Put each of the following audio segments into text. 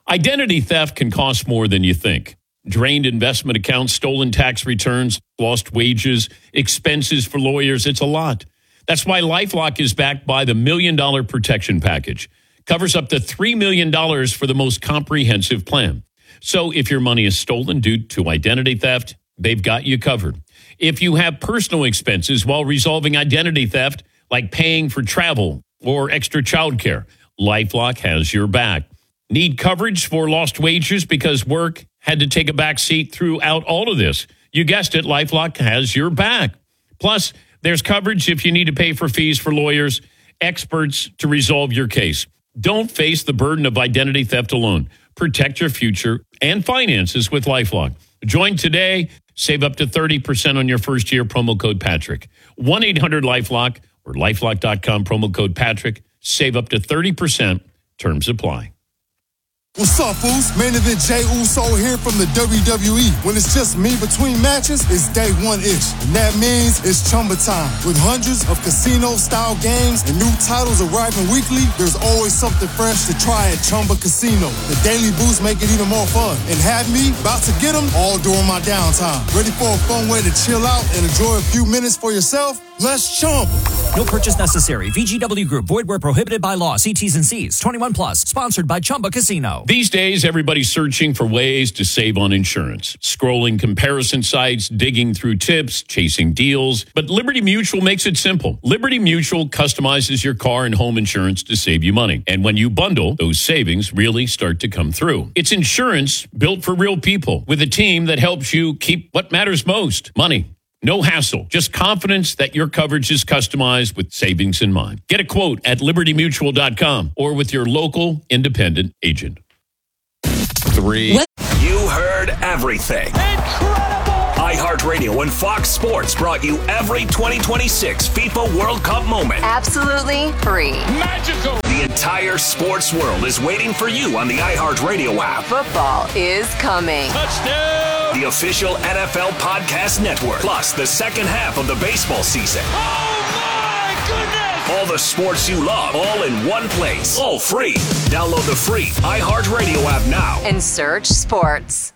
Identity theft can cost more than you think. Drained investment accounts, stolen tax returns, lost wages, expenses for lawyers. It's a lot. That's why LifeLock is backed by the $1 Million Protection Package. Covers up to $3 million for the most comprehensive plan. So if your money is stolen due to identity theft, they've got you covered. If you have personal expenses while resolving identity theft, like paying for travel or extra childcare, LifeLock has your back. Need coverage for lost wages because work had to take a back seat throughout all of this? You guessed it, LifeLock has your back. Plus, there's coverage if you need to pay for fees for lawyers, experts to resolve your case. Don't face the burden of identity theft alone. Protect your future and finances with LifeLock. Join today. Save up to 30% on your first year. Promo code Patrick. 1-800-LifeLock or LifeLock.com. Promo code Patrick. Save up to 30%. Terms apply. What's up, fools? Main event Jey Uso here from the WWE. When it's just me between matches, it's day one-ish. And that means it's Chumba time. With hundreds of casino-style games and new titles arriving weekly, there's always something fresh to try at Chumba Casino. The daily boosts make it even more fun. And have me about to get them all during my downtime. Ready for a fun way to chill out and enjoy a few minutes for yourself? Let's Chumba. No purchase necessary. VGW Group. Void where prohibited by law. See T's and C's. 21 plus. Sponsored by Chumba Casino. These days, everybody's searching for ways to save on insurance. Scrolling comparison sites, digging through tips, chasing deals. But Liberty Mutual makes it simple. Liberty Mutual customizes your car and home insurance to save you money. And when you bundle, those savings really start to come through. It's insurance built for real people with a team that helps you keep what matters most, money. No hassle, just confidence that your coverage is customized with savings in mind. Get a quote at libertymutual.com or with your local independent agent. 3. You heard everything. Incredible! iHeartRadio and Fox Sports brought you every 2026 FIFA World Cup moment. Absolutely free. Magical! The entire sports world is waiting for you on the iHeartRadio app. Football is coming. Touchdown! The official NFL Podcast Network. Plus the second half of the baseball season. Oh my goodness! All the sports you love, all in one place. All free. Download the free iHeartRadio app now. And search sports.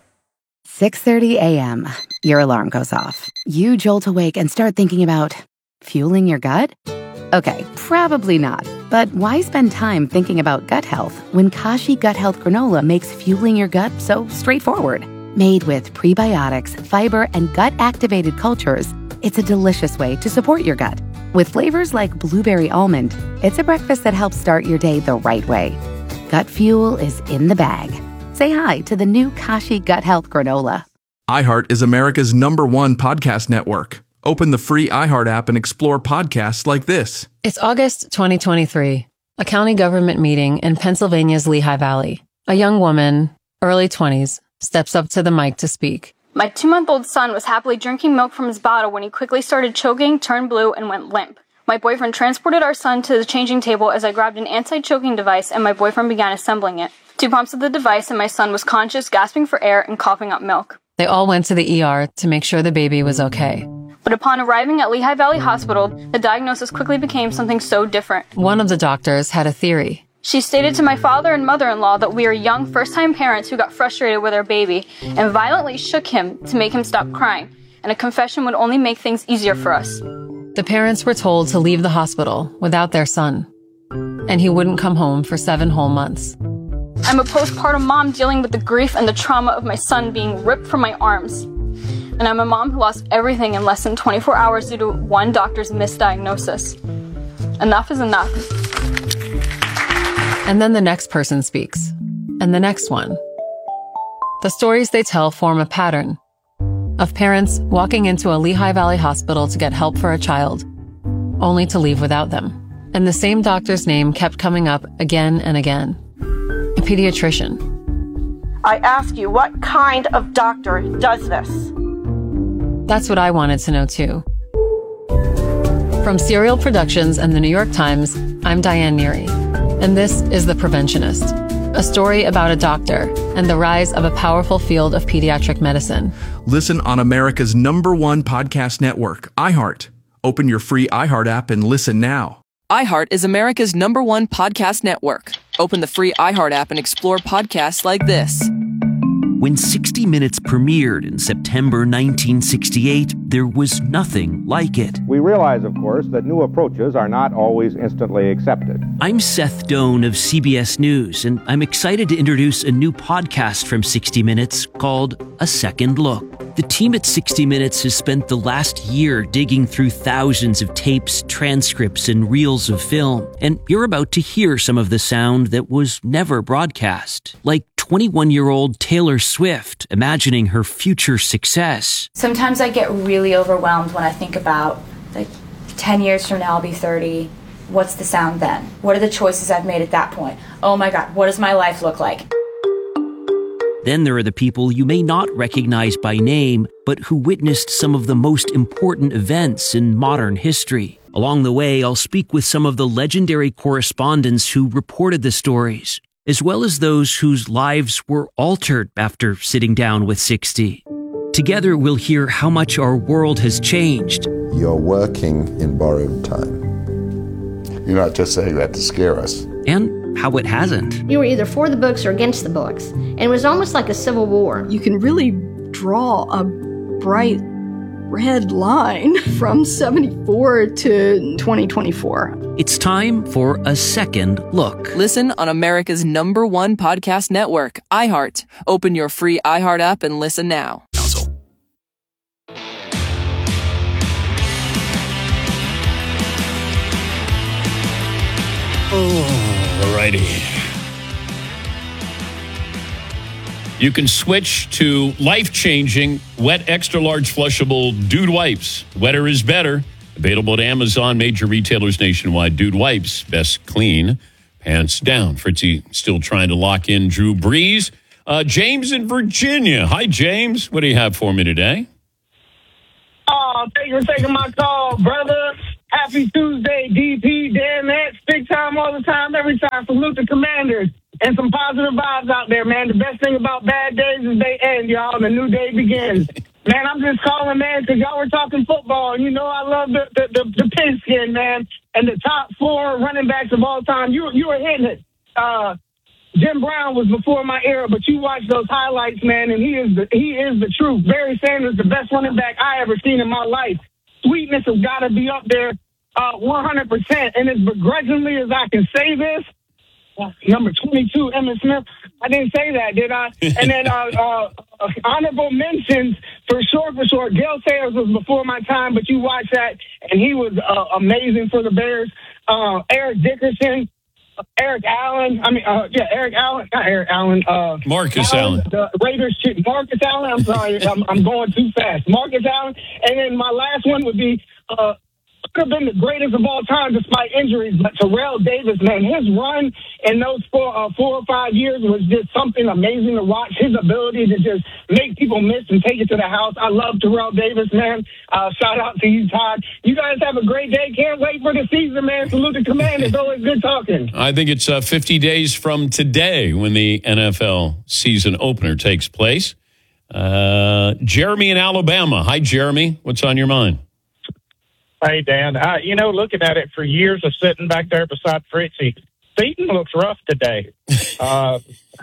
6:30 a.m. Your alarm goes off. You jolt awake and start thinking about fueling your gut? Okay, probably not. But why spend time thinking about gut health when Kashi Gut Health Granola makes fueling your gut so straightforward? Made with prebiotics, fiber, and gut-activated cultures, it's a delicious way to support your gut. With flavors like blueberry almond, it's a breakfast that helps start your day the right way. Gut fuel is in the bag. Say hi to the new Kashi Gut Health Granola. iHeart is America's #1 podcast network. Open the free iHeart app and explore podcasts like this. It's August 2023, a county government meeting in Pennsylvania's Lehigh Valley. A young woman, early 20s, steps up to the mic to speak. My 2-month-old son was happily drinking milk from his bottle when he quickly started choking, turned blue, and went limp. My boyfriend transported our son to the changing table as I grabbed an anti-choking device and my boyfriend began assembling it. 2 pumps of the device and my son was conscious, gasping for air, and coughing up milk. They all went to the ER to make sure the baby was okay. But upon arriving at Lehigh Valley Hospital, the diagnosis quickly became something so different. One of the doctors had a theory. She stated to my father and mother-in-law that we are young first-time parents who got frustrated with our baby and violently shook him to make him stop crying, and a confession would only make things easier for us. The parents were told to leave the hospital without their son, and he wouldn't come home for 7 whole months. I'm a postpartum mom dealing with the grief and the trauma of my son being ripped from my arms. And I'm a mom who lost everything in less than 24 hours due to one doctor's misdiagnosis. Enough is enough. And then the next person speaks, and the next one. The stories they tell form a pattern of parents walking into a Lehigh Valley hospital to get help for a child, only to leave without them. And the same doctor's name kept coming up again and again. A pediatrician. I ask you, what kind of doctor does this? That's what I wanted to know too. From Serial Productions and the New York Times, I'm Diane Neary, and this is The Preventionist, a story about a doctor and the rise of a powerful field of pediatric medicine. Listen on America's #1 podcast network, iHeart. Open your free iHeart app and listen now. iHeart is America's #1 podcast network. Open the free iHeart app and explore podcasts like this. When 60 Minutes premiered in September 1968, there was nothing like it. We realize, of course, that new approaches are not always instantly accepted. I'm Seth Doan of CBS News, and I'm excited to introduce a new podcast from 60 Minutes called A Second Look. The team at 60 Minutes has spent the last year digging through thousands of tapes, transcripts, and reels of film, and you're about to hear some of the sound that was never broadcast, like 21-year-old Taylor Swift imagining her future success. Sometimes I get really overwhelmed when I think about, 10 years from now I'll be 30. What's the sound then? What are the choices I've made at that point? Oh my God, what does my life look like? Then there are the people you may not recognize by name, but who witnessed some of the most important events in modern history. Along the way, I'll speak with some of the legendary correspondents who reported the stories, as well as those whose lives were altered after sitting down with 60. Together, we'll hear how much our world has changed. You're working in borrowed time. You're not just saying that to scare us. And how it hasn't. You were either for the books or against the books. And it was almost like a civil war. You can really draw a bright red line from 74 to 2024. It's time for A Second Look. Listen on America's #1 podcast network, iHeart. Open your free iHeart app and listen now. Alrighty. You can switch to life-changing, wet, extra-large flushable Dude Wipes. Wetter is better. Available at Amazon, major retailers nationwide. Dude Wipes, best clean, pants down. Fritzy still trying to lock in Drew Brees. James in Virginia. Hi, James. What do you have for me today? Oh, thank you for taking my call, brother. Happy Tuesday, DP, Dan Nets. Big time all the time, every time. Salute the Commanders. And some positive vibes out there, man. The best thing about bad days is they end, y'all, and a new day begins. Man, I'm just calling, man, because y'all were talking football. And you know I love the pigskin, man. And the top 4 running backs of all time. You were hitting it. Jim Brown was before my era, but you watch those highlights, man, and he is the truth. Barry Sanders, the best running back I ever seen in my life. Sweetness has got to be up there 100%. And as begrudgingly as I can say this, number 22, Emmitt Smith. I didn't say that, did I? And then honorable mentions, for sure. Gale Sayers was before my time, but you watch that, and he was amazing for the Bears. Eric Dickerson, Eric Allen. Eric Allen. Not Eric Allen. Marcus Allen. The Raiders. Marcus Allen. I'm sorry. I'm going too fast. Marcus Allen. And then my last one would be could have been the greatest of all time despite injuries, but Terrell Davis, man, his run in those 4 or 5 years was just something amazing to watch. His ability to just make people miss and take it to the house. I love Terrell Davis, man. Shout out to you, Todd. You guys have a great day. Can't wait for the season, man. Salute the Commanders. It's always good talking. I think it's 50 days from today when the NFL season opener takes place. Jeremy in Alabama. Hi, Jeremy. What's on your mind? Hey, Dan. Looking at it for years of sitting back there beside Fritzy, Seton looks rough today. So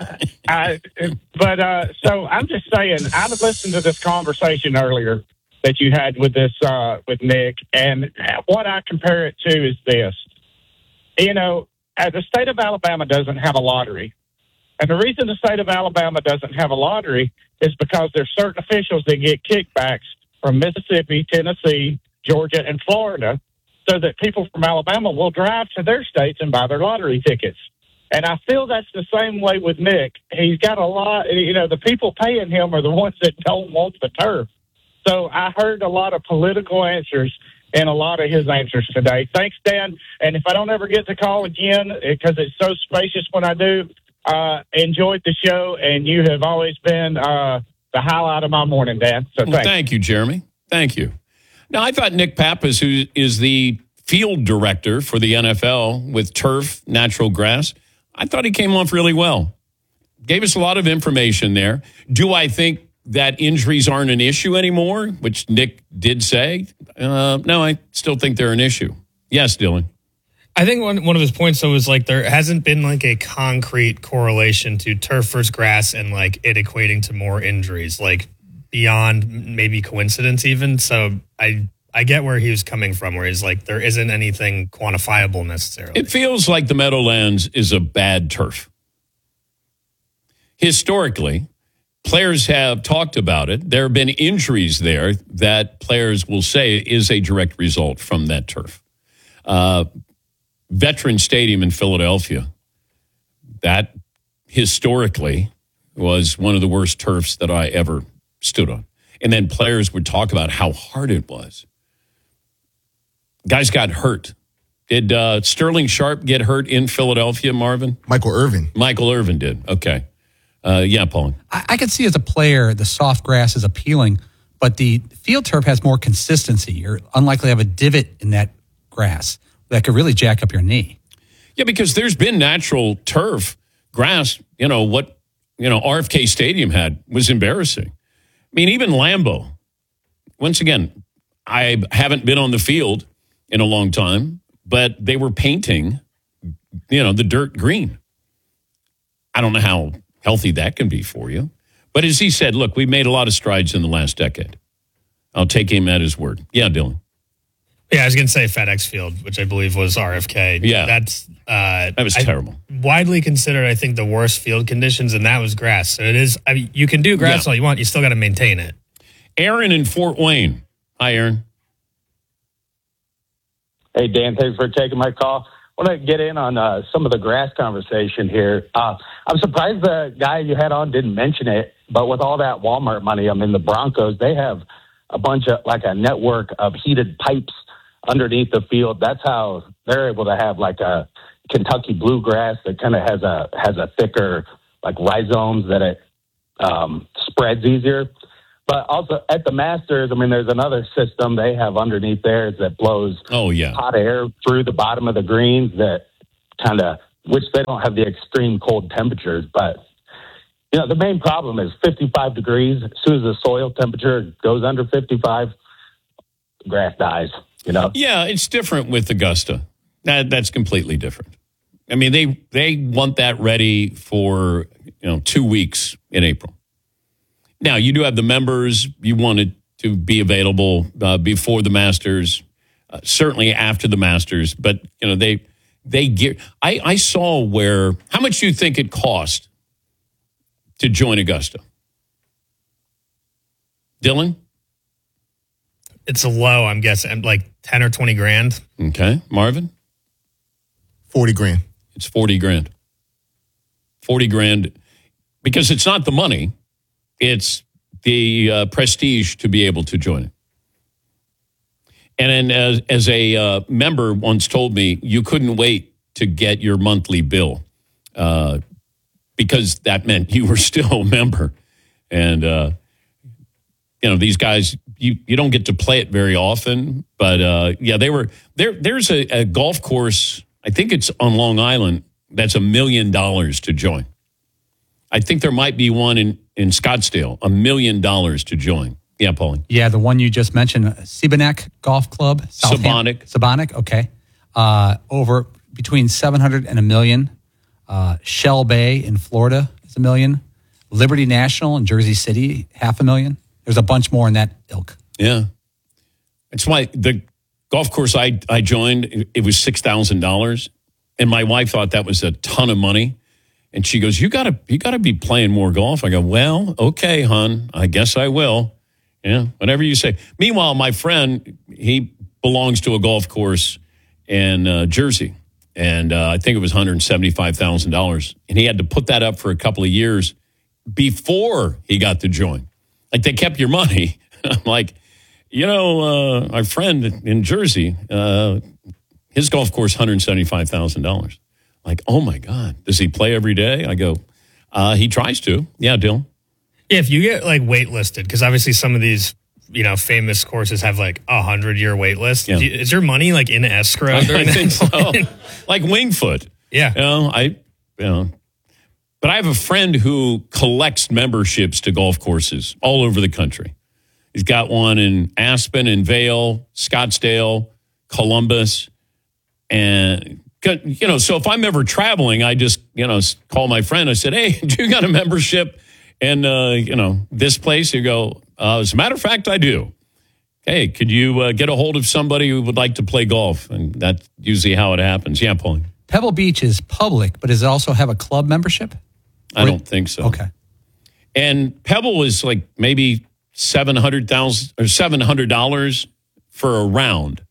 I'm just saying, I listened to this conversation earlier that you had with with Nick, and what I compare it to is this. The state of Alabama doesn't have a lottery. And the reason the state of Alabama doesn't have a lottery is because there's certain officials that get kickbacks from Mississippi, Tennessee, Georgia, and Florida, so that people from Alabama will drive to their states and buy their lottery tickets. And I feel that's the same way with Nick. He's got a lot, the people paying him are the ones that don't want the turf. So I heard a lot of political answers in a lot of his answers today. Thanks, Dan. And if I don't ever get to call again, because it's so spacious when I do, enjoyed the show, and you have always been the highlight of my morning, Dan. So thanks. Thank you, Jeremy. Thank you. Now, I thought Nick Pappas, who is the field director for the NFL with turf, natural grass, I thought he came off really well. Gave us a lot of information there. Do I think that injuries aren't an issue anymore, which Nick did say? No, I still think they're an issue. Yes, Dylan. I think one of his points, though, is like there hasn't been like a concrete correlation to turf versus grass and like it equating to more injuries, like beyond maybe coincidence even. So I get where he was coming from, where he's like, there isn't anything quantifiable necessarily. It feels like the Meadowlands is a bad turf. Historically, players have talked about it. There have been injuries there that players will say is a direct result from that turf. Veteran Stadium in Philadelphia, that historically was one of the worst turfs that I ever stood on. And then players would talk about how hard it was. Guys got hurt. Did Sterling Sharp get hurt in Philadelphia, Marvin? Michael Irvin. Michael Irvin did. Okay. Yeah, Paul. I could see as a player the soft grass is appealing, but the field turf has more consistency. You're unlikely to have a divot in that grass that could really jack up your knee. Yeah, because there's been natural turf grass. What RFK Stadium had was embarrassing. I mean, even Lambeau. Once again, I haven't been on the field in a long time, but they were painting, the dirt green. I don't know how healthy that can be for you. But as he said, look, we've made a lot of strides in the last decade. I'll take him at his word. Yeah, Dylan. Yeah, I was going to say FedEx Field, which I believe was RFK. Yeah. That was terrible. Widely considered, I think, the worst field conditions, and that was grass. So it is, you can do grass all you want. You still got to maintain it. Aaron in Fort Wayne. Hi, Aaron. Hey, Dan, thanks for taking my call. I want to get in on some of the grass conversation here. I'm surprised the guy you had on didn't mention it, but with all that Walmart money, the Broncos, they have a bunch of, like a network of heated pipes underneath the field. That's how they're able to have like a Kentucky bluegrass that kind of has a thicker like rhizomes that it spreads easier. But also at the Masters, there's another system they have underneath theirs that blows hot air through the bottom of the greens that which they don't have the extreme cold temperatures. But, the main problem is 55 degrees. As soon as the soil temperature goes under 55, the grass dies, Yeah, it's different with Augusta. That's completely different. They want that ready for, 2 weeks in April. Now, you do have the members. You want it to be available before the Masters, certainly after the Masters. But, they get. I saw how much do you think it cost to join Augusta? Dylan? It's low, I'm guessing, like 10 or 20 grand. Okay. Marvin? 40 grand. It's 40 grand. 40 grand because it's not the money. It's the prestige to be able to join it. And then as a member once told me, you couldn't wait to get your monthly bill because that meant you were still a member. And, these guys, you don't get to play it very often. But, they were there. There's a golf course, I think it's on Long Island, that's $1 million to join. I think there might be one in Scottsdale, $1 million to join. Yeah, Paulie. Yeah, the one you just mentioned, Seabonac Golf Club. Seabonac, okay. Over between 700 and $1 million. Shell Bay in Florida is $1 million. Liberty National in Jersey City, $500,000. There's a bunch more in that ilk. Yeah. It's why the golf course I joined, it was $6,000. And my wife thought that was a ton of money. And she goes, you gotta be playing more golf. I go, well, okay, hon, I guess I will. Yeah, whatever you say. Meanwhile, my friend, he belongs to a golf course in Jersey. And I think it was $175,000. And he had to put that up for a couple of years before he got to join. Like, they kept your money. I'm like, our friend in Jersey, his golf course, $175,000. Like, oh, my God. Does he play every day? I go, he tries to. Yeah, Dylan. Yeah, if you get, waitlisted, because obviously some of these, famous courses have, 100-year wait list. Yeah. Is your money, in escrow? I think so. Like Wingfoot. Yeah. But I have a friend who collects memberships to golf courses all over the country. He's got one in Aspen and Vail, Scottsdale, Columbus, and So if I'm ever traveling, I just, call my friend. I said, hey, do you got a membership in, this place? You go, as a matter of fact, I do. Hey, could you get a hold of somebody who would like to play golf? And that's usually how it happens. Yeah, Paulie. Pebble Beach is public, but does it also have a club membership? I don't think so. Okay. And Pebble is like maybe $700,000 or $700 for a round.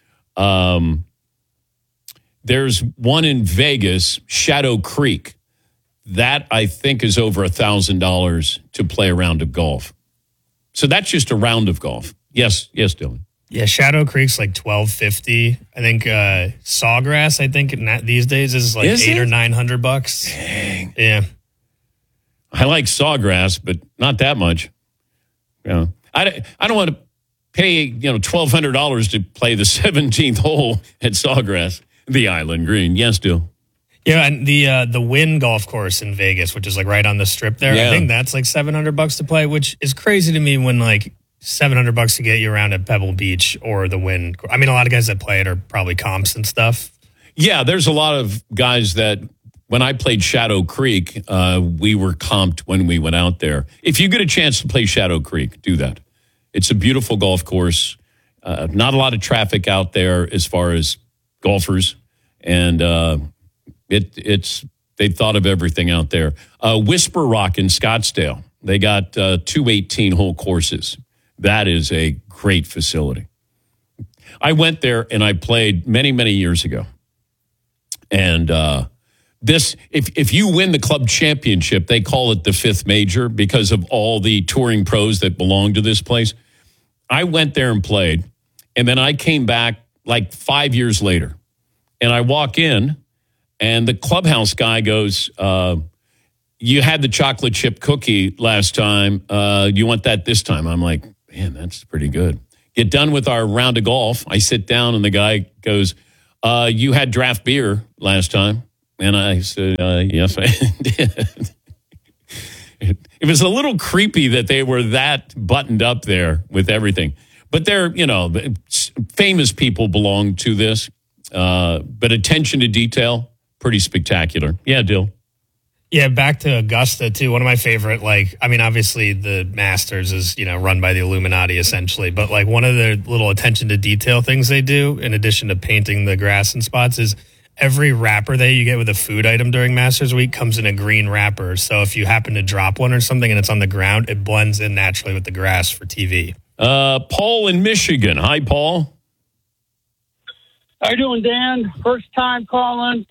There's one in Vegas, Shadow Creek. That I think is over $1,000 to play a round of golf. So that's just a round of golf. Yes, Dylan. Yeah, Shadow Creek's like $1,250. I think Sawgrass, these days is like $800 or $900. Dang. Yeah. I like Sawgrass, but not that much. I don't want to pay $1,200 to play the 17th hole at Sawgrass, the Island Green. Yes, Dylan. Yeah, and the Wynn golf course in Vegas, which is like right on the strip there. Yeah. I think that's like $700 to play, which is crazy to me when like $700 to get you around at Pebble Beach or the Wynn. I mean, a lot of guys that play it are probably comps and stuff. Yeah, there's a lot of guys that when I played Shadow Creek, we were comped when we went out there. If you get a chance to play Shadow Creek, do that. It's a beautiful golf course. Not a lot of traffic out there as far as golfers, and they've thought of everything out there. Whisper Rock in Scottsdale, they got 2 18-hole courses. That is a great facility. I went there and I played many, many years ago. And if you win the club championship, they call it the fifth major because of all the touring pros that belong to this place. I went there and played, and then I came back like 5 years later. And I walk in, and the clubhouse guy goes, you had the chocolate chip cookie last time. You want that this time? I'm like, man, that's pretty good. Get done with our round of golf. I sit down, and the guy goes, you had draft beer last time. And I said, yes, I did. It was a little creepy that they were that buttoned up there with everything. But they're, famous people belong to this. But attention to detail, pretty spectacular. Yeah, Dill. Yeah, back to Augusta, too. One of my favorite, obviously the Masters is, run by the Illuminati, essentially. But, one of the little attention to detail things they do, in addition to painting the grass and spots, is every wrapper that you get with a food item during Masters Week comes in a green wrapper. So if you happen to drop one or something and it's on the ground, it blends in naturally with the grass for TV. Paul in Michigan. Hi, Paul. How you doing, Dan? First time calling.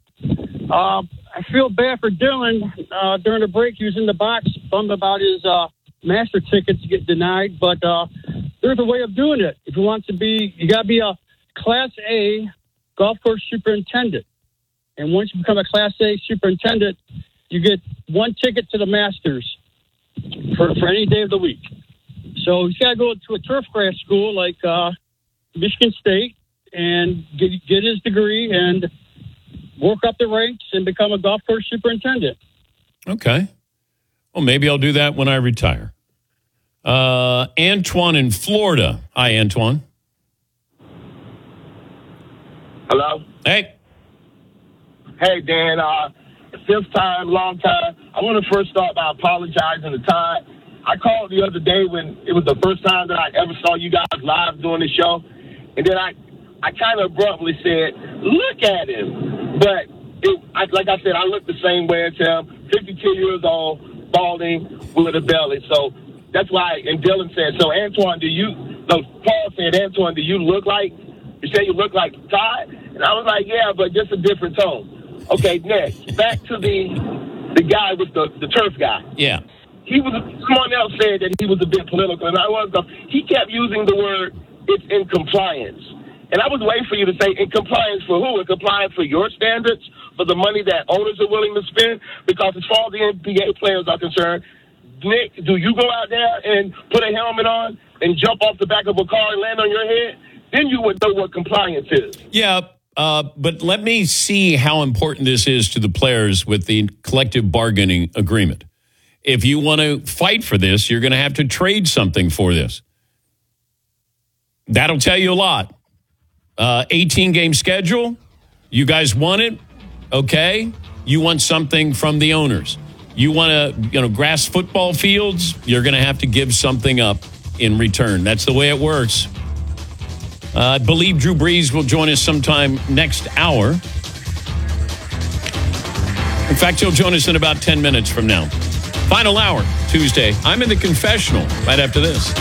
I feel bad for Dylan. During the break, he was in the box, bummed about his master tickets get denied. But there's a way of doing it. If you want to be, you got to be a Class A golf course superintendent. And once you become a Class A superintendent, you get one ticket to the Masters for any day of the week. So he's got to go to a turf grass school like Michigan State and get his degree and work up the ranks and become a golf course superintendent. Okay. Well, maybe I'll do that when I retire. Antoine in Florida. Hi, Antoine. Hello? Hey. Hey, Dan. Fifth time, long time. I want to first start by apologizing to Todd. I called the other day when it was the first time that I ever saw you guys live doing the show. And then I kind of abruptly said, look at him. But like I said, I look the same way as him, 52 years old, balding, with a belly. So that's why, and Dylan said, so Antoine, Paul said, Antoine, do you look like, you say you look like Todd? And I was like, yeah, but just a different tone. Okay, next, back to the guy with the turf guy. Yeah. Someone else said that he was a bit political, and he kept using the word, it's in compliance. And I was waiting for you to say, in compliance for who? In compliance for your standards, for the money that owners are willing to spend? Because as far as the NBA players are concerned, Nick, do you go out there and put a helmet on and jump off the back of a car and land on your head? Then you would know what compliance is. Yeah, but let me see how important this is to the players with the collective bargaining agreement. If you want to fight for this, you're going to have to trade something for this. That'll tell you a lot. 18-game schedule. You guys want it? Okay. You want something from the owners. You want grass football fields? You're going to have to give something up in return. That's the way it works. I believe Drew Brees will join us sometime next hour. In fact, he'll join us in about 10 minutes from now. Final hour, Tuesday. I'm in the confessional right after this.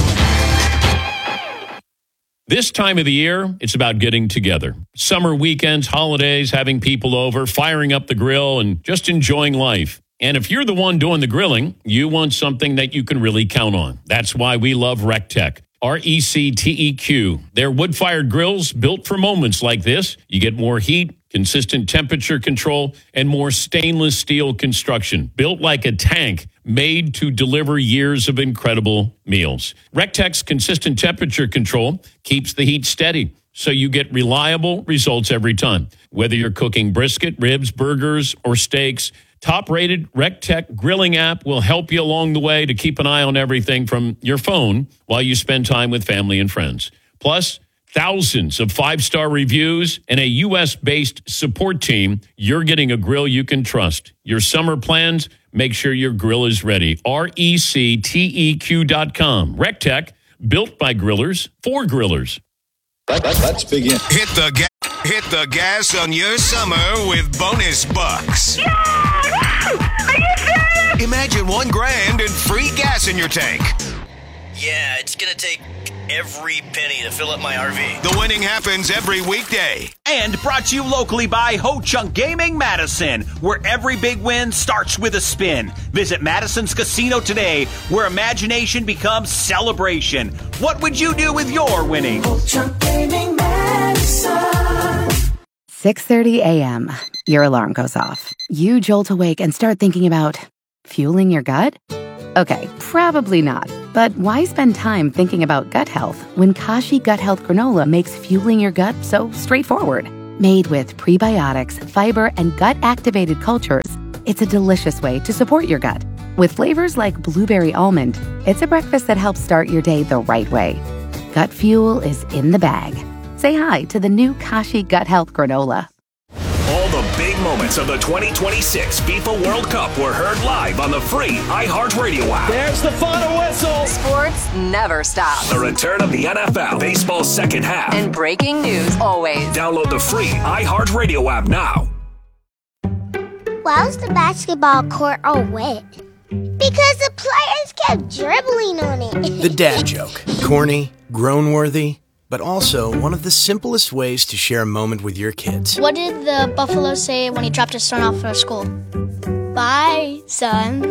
This time of the year, it's about getting together. Summer weekends, holidays, having people over, firing up the grill, and just enjoying life. And if you're the one doing the grilling, you want something that you can really count on. That's why we love RecTech. RecTeq. They're wood-fired grills built for moments like this. You get more heat, consistent temperature control, and more stainless steel construction. Built like a tank, made to deliver years of incredible meals. RecTech's consistent temperature control keeps the heat steady, so you get reliable results every time. Whether you're cooking brisket, ribs, burgers, or steaks, top-rated RecTech grilling app will help you along the way to keep an eye on everything from your phone while you spend time with family and friends. Plus, thousands of 5-star reviews and a U.S.-based support team. You're getting a grill you can trust. Your summer plans, make sure your grill is ready. RecTeq.com. RecTech, built by grillers for grillers. Let's begin. Hit the gas on your summer with bonus bucks. Yeah! Are you serious? Imagine $1,000 and free gas in your tank. Yeah, it's gonna take every penny to fill up my RV. The winning happens every weekday. And brought to you locally by Ho Chunk Gaming Madison, where every big win starts with a spin. Visit Madison's Casino today, where imagination becomes celebration. What would you do with your winning? Ho Chunk Gaming Madison. 6:30 a.m. Your alarm goes off. You jolt awake and start thinking about fueling your gut? Okay, probably not. But why spend time thinking about gut health when Kashi Gut Health Granola makes fueling your gut so straightforward? Made with prebiotics, fiber, and gut-activated cultures, it's a delicious way to support your gut. With flavors like blueberry almond, it's a breakfast that helps start your day the right way. Gut fuel is in the bag. Say hi to the new Kashi Gut Health Granola. All the big moments of the 2026 FIFA World Cup were heard live on the free iHeartRadio app. There's the final whistle. Sports never stop. The return of the NFL, baseball's second half. And breaking news always. Download the free iHeartRadio app now. Why was the basketball court all wet? Because the players kept dribbling on it. The dad joke. Corny, groan-worthy, but also one of the simplest ways to share a moment with your kids. What did the buffalo say when he dropped his son off for school? Bye, son.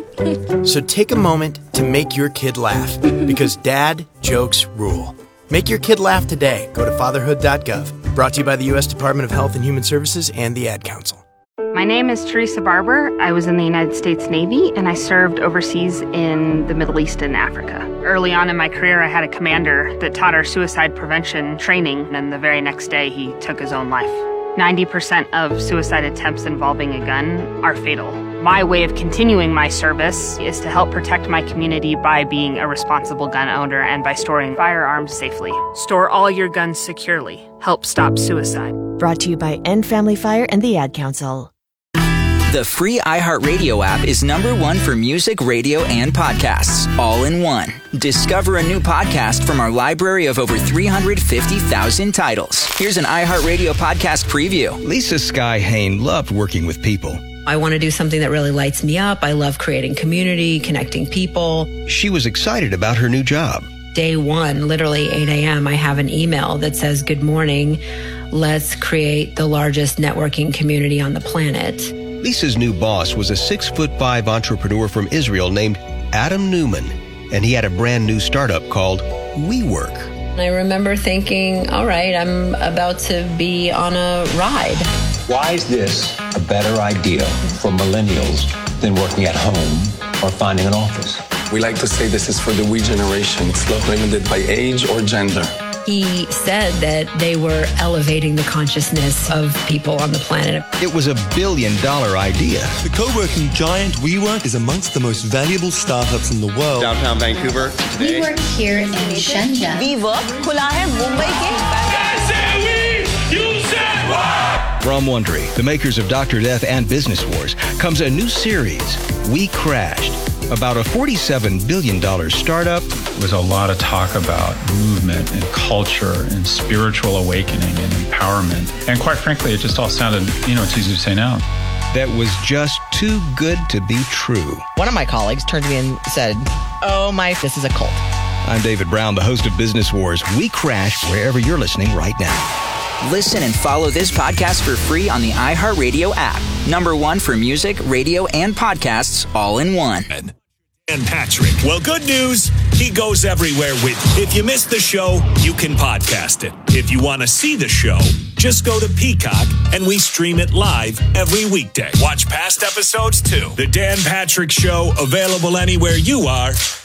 So take a moment to make your kid laugh, because dad jokes rule. Make your kid laugh today. Go to fatherhood.gov. Brought to you by the U.S. Department of Health and Human Services and the Ad Council. My name is Teresa Barber. I was in the United States Navy, and I served overseas in the Middle East and Africa. Early on in my career, I had a commander that taught our suicide prevention training, and the very next day, he took his own life. 90% of suicide attempts involving a gun are fatal. My way of continuing my service is to help protect my community by being a responsible gun owner and by storing firearms safely. Store all your guns securely. Help stop suicide. Brought to you by End Family Fire and the Ad Council. The free iHeartRadio app is #1 for music, radio, and podcasts, all in one. Discover a new podcast from our library of over 350,000 titles. Here's an iHeartRadio podcast preview. Lisa Sky Hain loved working with people. I want to do something that really lights me up. I love creating community, connecting people. She was excited about her new job. Day one, literally 8 a.m., I have an email that says, "Good morning. Let's create the largest networking community on the planet." Lisa's new boss was a 6'5" entrepreneur from Israel named Adam Newman, and he had a brand new startup called WeWork. I remember thinking, all right, I'm about to be on a ride. Why is this a better idea for millennials than working at home or finding an office? We like to say this is for the we generation. It's not limited by age or gender. He said that they were elevating the consciousness of people on the planet. It was $1 billion idea. The co-working giant WeWork is amongst the most valuable startups in the world. Downtown Vancouver. We work here in Shenzhen. WeWork खुला है मुंबई के. I say we, you say what? From Wondery, the makers of Dr. Death and Business Wars, comes a new series, We Crashed, about a $47 billion startup. There was a lot of talk about movement and culture and spiritual awakening and empowerment. And quite frankly, it just all sounded, it's easy to say now. That was just too good to be true. One of my colleagues turned to me and said, this is a cult. I'm David Brown, the host of Business Wars. We Crashed wherever you're listening right now. Listen and follow this podcast for free on the iHeartRadio app. #1 for music, radio, and podcasts all in one. And Patrick. Well, good news. He goes everywhere with you. If you missed the show, you can podcast it. If you want to see the show, just go to Peacock and we stream it live every weekday. Watch past episodes too. The Dan Patrick Show, available anywhere you are